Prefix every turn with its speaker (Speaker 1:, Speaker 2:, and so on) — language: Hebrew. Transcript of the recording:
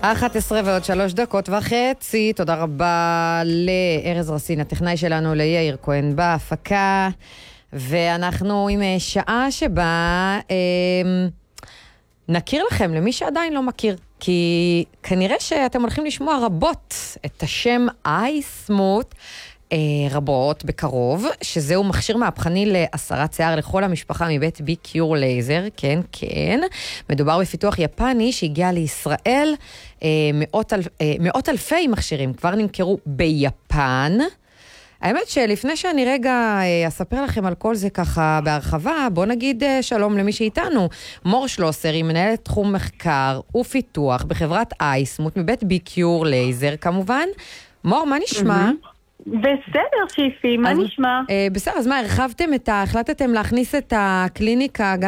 Speaker 1: 11:03. תודה רבה לארז רסין, הטכנאי שלנו, ליאיר כהן בהפקה, ואנחנו עם שעה שבה נכיר לכם, למי שעדיין לא מכיר, כי כנראה שאתם הולכים לשמוע רבות את השם אייסמוט, רבות בקרוב, שזהו מכשיר מהפכני להסרת שיער לכל המשפחה מבית בי קיור לייזר. כן, כן. מדובר בפיתוח יפני שהגיע לישראל. מאות אלפי מכשירים כבר נמכרו ביפן. האמת שלפני שאני רגע אספר לכם על כל זה ככה בהרחבה, בוא נגיד שלום למי שאיתנו. מור שלוסר, היא מנהלת תחום מחקר ופיתוח בחברת אייסמוט מבית בי קיור לייזר כמובן. מור, מה נשמע?
Speaker 2: בסדר, שיפי, מה נשמע?
Speaker 1: בסדר, אז מה, החלטתם להכניס את הקליניקה גם